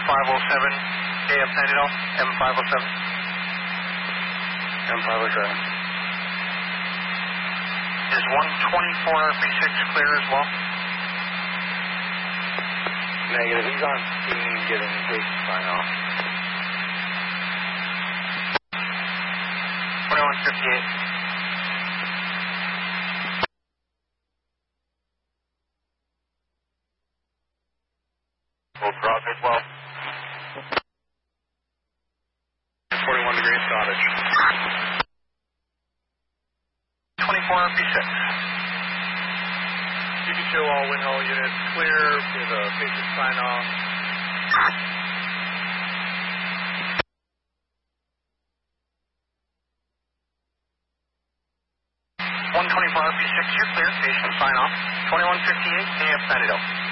M507, AF Sandido, M507. M507. Is 124 RP6 clear as well? Negative. He's on scene getting patient sign off. 2158. We'll drop it well. 41 degrees cottage. 24 RP6. You can show all Winhull units clear with a patient sign off. 124 RP6, you're clear. Patient sign off. 2158, AF Sandido.